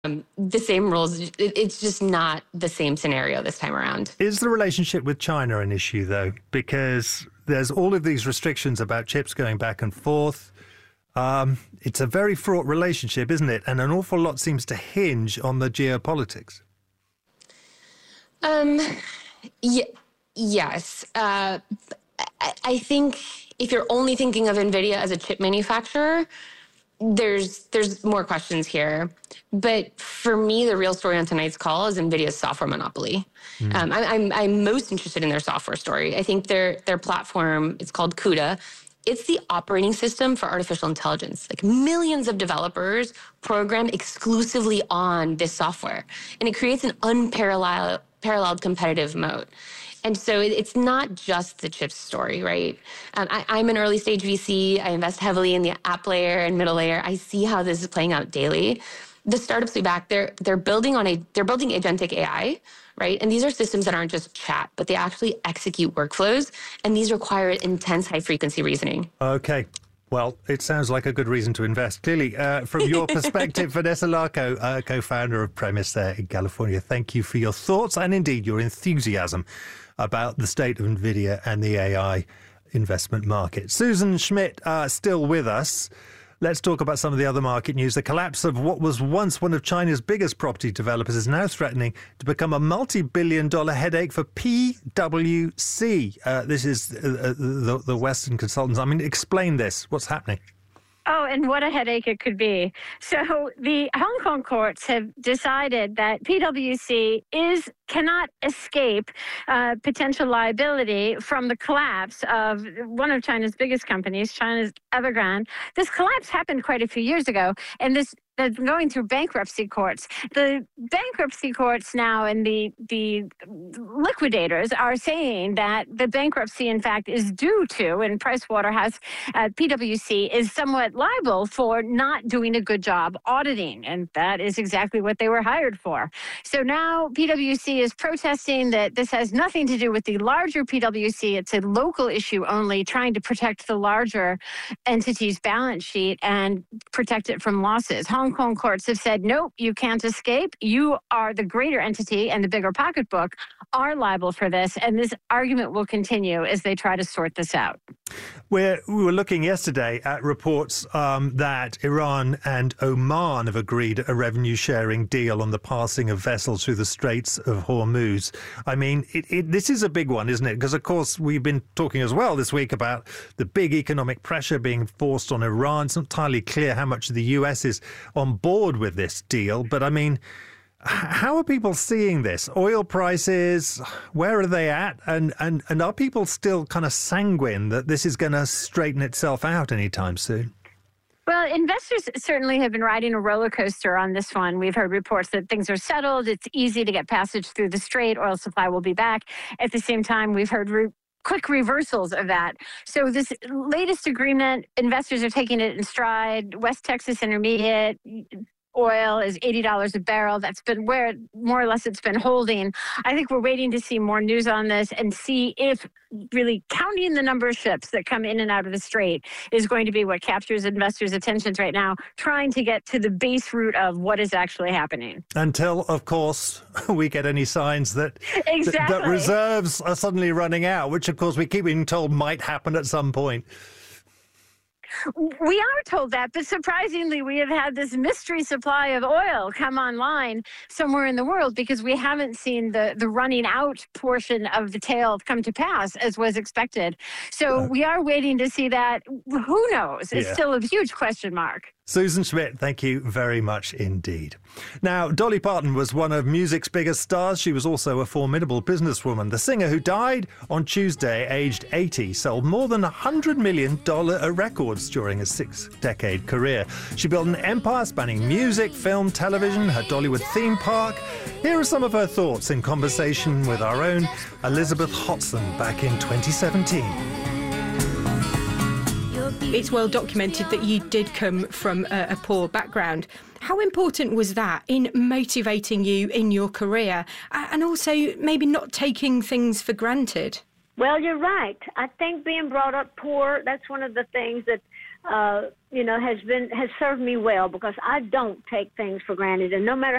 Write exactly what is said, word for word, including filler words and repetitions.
um, the same rules. It, it's just not the same scenario this time around. Is the relationship with China an issue, though? Because there's all of these restrictions about chips going back and forth. Um, it's a very fraught relationship, isn't it? And an awful lot seems to hinge on the geopolitics. Um, y- yes. Uh, I-, I think if you're only thinking of NVIDIA as a chip manufacturer, there's there's more questions here. But for me, the real story on tonight's call is NVIDIA's software monopoly. Mm. Um, I, I'm I'm most interested in their software story. I think their their platform, it's called CUDA. It's the operating system for artificial intelligence. Like millions of developers program exclusively on this software, and it creates an unparalleled paralleled competitive moat. And so it's not just the chips story, right? Um, I, I'm an early stage V C. I invest heavily in the app layer and middle layer. I see how this is playing out daily. The startups we back, they're they're building on a they're building agentic A I, right? And these are systems that aren't just chat, but they actually execute workflows, and these require intense high frequency reasoning. Okay. Well, it sounds like a good reason to invest. Clearly, uh, from your perspective, Vanessa Larco, uh, co-founder of Premise there in California, thank you for your thoughts and indeed your enthusiasm about the state of NVIDIA and the A I investment market. Susan Schmidt, uh, still with us. Let's talk about some of the other market news. The collapse of what was once one of China's biggest property developers is now threatening to become a multi-billion dollar headache for P W C. Uh, this is uh, the, the Western consultants. I mean, explain this. What's happening? Oh, and what a headache it could be. So the Hong Kong courts have decided that P W C is cannot escape uh, potential liability from the collapse of one of China's biggest companies, China's Evergrande. This collapse happened quite a few years ago, and this that's going through bankruptcy courts. The bankruptcy courts now and the the liquidators are saying that the bankruptcy, in fact, is due to, and Pricewaterhouse, uh, P W C is somewhat liable for not doing a good job auditing, and that is exactly what they were hired for. So now P W C is protesting that this has nothing to do with the larger P W C. It's a local issue only, trying to protect the larger entity's balance sheet and protect it from losses. Hong Kong courts have said, nope, you can't escape. You are the greater entity, and the bigger pocketbook are liable for this. And this argument will continue as they try to sort this out. We're, we were looking yesterday at reports um, that Iran and Oman have agreed a revenue-sharing deal on the passing of vessels through the Straits of Hormuz. I mean, it, it, this is a big one, isn't it? Because, of course, we've been talking as well this week about the big economic pressure being forced on Iran. It's not entirely clear how much the U S is on board with this deal. But, I mean, how are people seeing this? Oil prices, where are they at? And, and, and are people still kind of sanguine that this is going to straighten itself out anytime soon? Well, investors certainly have been riding a roller coaster on this one. We've heard reports that things are settled. It's easy to get passage through the strait. Oil supply will be back. At the same time, we've heard re- quick reversals of that. So this latest agreement, investors are taking it in stride. West Texas Intermediate oil is eighty dollars a barrel. That's been where more or less it's been holding. I think we're waiting to see more news on this and see if really counting the number of ships that come in and out of the strait is going to be what captures investors' attentions right now, trying to get to the base root of what is actually happening. Until, of course, we get any signs that, exactly. th- that reserves are suddenly running out, which, of course, we keep being told might happen at some point. We are told that, but surprisingly, we have had this mystery supply of oil come online somewhere in the world because we haven't seen the, the running out portion of the tail come to pass as was expected. So uh, we are waiting to see that. Who knows? It's yeah. still a huge question mark. Susan Schmidt, thank you very much indeed. Now, Dolly Parton was one of music's biggest stars. She was also a formidable businesswoman. The singer, who died on Tuesday, aged eighty, sold more than one hundred million dollars records during a six-decade career. She built an empire spanning music, film, television, her Dollywood theme park. Here are some of her thoughts in conversation with our own Elizabeth Hotson back in twenty seventeen. It's well documented that you did come from a, a poor background. How important was that in motivating you in your career and also maybe not taking things for granted? Well, you're right. I think being brought up poor, that's one of the things that uh, you know, has been has served me well because I don't take things for granted. And no matter